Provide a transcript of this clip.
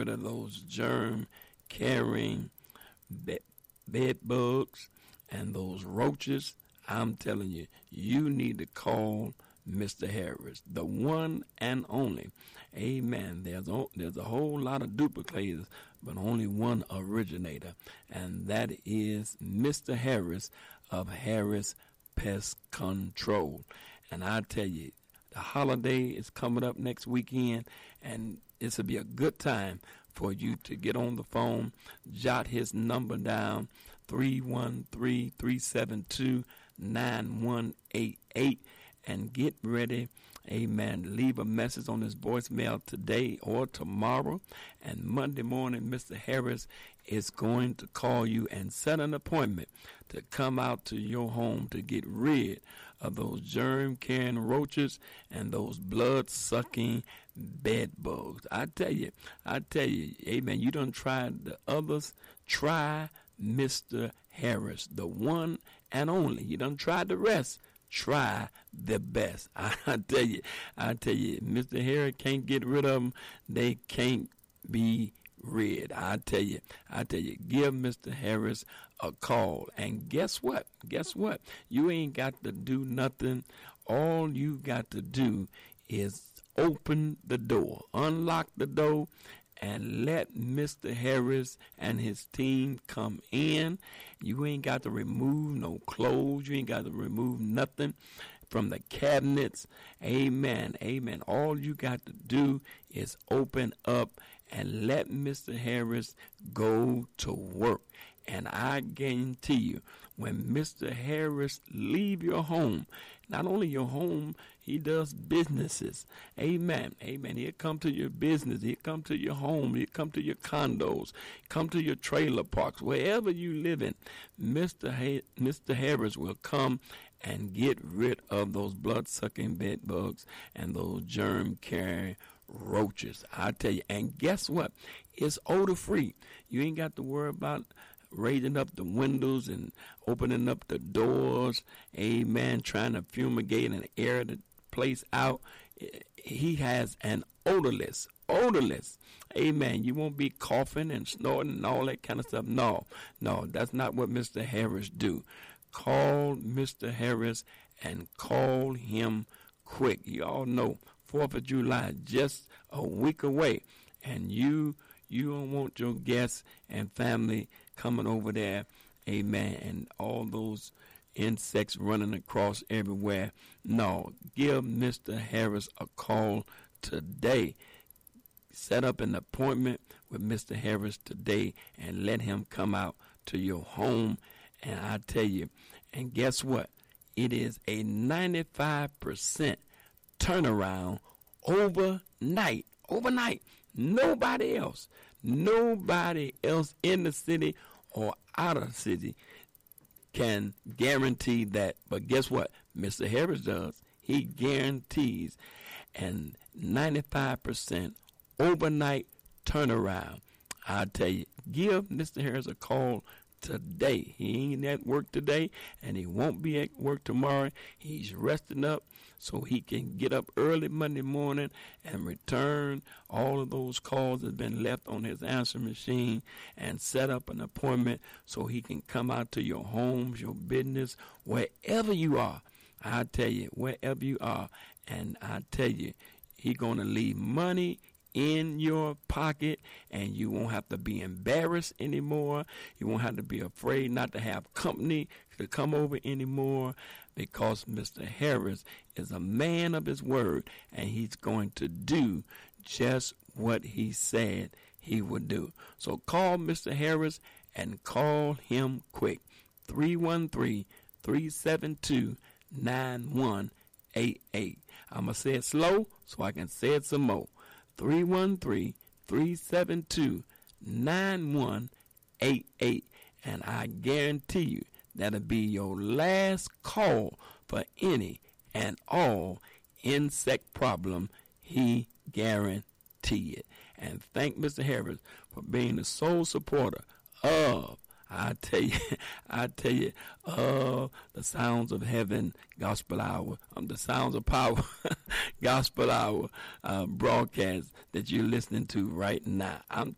rid of those germ-carrying bed bugs and those roaches, I'm telling you, you need to call Mr. Harris, the one and only. Amen. There's a whole lot of duplicators, but only one originator, and that is Mr. Harris of Harris Pest Control. And I tell you, the holiday is coming up next weekend, and this will be a good time for you to get on the phone, jot his number down, 313-372-9188, and get ready, amen, leave a message on his voicemail today or tomorrow. And Monday morning, Mr. Harris is going to call you and set an appointment to come out to your home to get rid of those germ-carrying roaches and those blood-sucking bed bugs. I tell you, amen, you done tried the others. Try Mr. Harris, the one and only. You done tried the rest. Try the best. I tell you, Mr. Harris can't get rid of them. They can't be rid. I tell you, give Mr. Harris a call. And guess what? You ain't got to do nothing. All you got to do is open the door, unlock the door, and let Mr. Harris and his team come in. You ain't got to remove no clothes. You ain't got to remove nothing from the cabinets. Amen. All you got to do is open up and let Mr. Harris go to work. And I guarantee you, when Mr. Harris leave your home, not only your home, he does businesses. Amen. He'll come to your business. He'll come to your home. He'll come to your condos. Come to your trailer parks. Wherever you live in, Mr. Harris will come and get rid of those blood-sucking bed bugs and those germ-carrying roaches. I tell you. And guess what? It's odor-free. You ain't got to worry about raising up the windows and opening up the doors, amen, trying to fumigate and air the place out. He has an odorless, amen. You won't be coughing and snorting and all that kind of stuff. No, that's not what Mr. Harris do. Call Mr. Harris and call him quick. You all know 4th of July just a week away, and you don't want your guests and family coming over there, amen, and all those insects running across everywhere. No, give Mr. Harris a call today. Set up an appointment with Mr. Harris today and let him come out to your home. And I tell you, and guess what? It is a 95% turnaround overnight. Nobody else in the city or out of the city can guarantee that. But guess what? Mr. Harris does. He guarantees and 95% overnight turnaround. I tell you, give Mr. Harris a call today. He ain't at work today, and he won't be at work tomorrow. He's resting up so he can get up early Monday morning and return all of those calls that have been left on his answer machine and set up an appointment so he can come out to your homes, your business, wherever you are. I tell you, wherever you are. And I tell you, he's going to leave money in your pocket, and you won't have to be embarrassed anymore. You won't have to be afraid not to have company to come over anymore, because Mr. Harris is a man of his word, and he's going to do just what he said he would do. So call Mr. Harris and call him quick. 313-372-9188. I'm going to say it slow so I can say it some more. 313-372-9188. And I guarantee you that'll be your last call for any and all insect problem. He guarantee it. And thank Mr. Harris for being the sole supporter of, I tell you, the Sounds of Heaven Gospel Hour, the Sounds of Power Gospel Hour broadcast that you're listening to right now. I'm